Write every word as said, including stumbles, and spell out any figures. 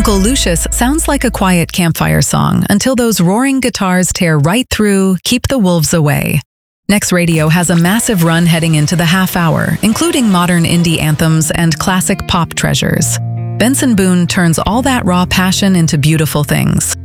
Uncle Lucius sounds like a quiet campfire song until those roaring guitars tear right through, keep the wolves away. Next Radio has a massive run heading into the half hour, including modern indie anthems and classic pop treasures. Benson Boone turns all that raw passion into beautiful things.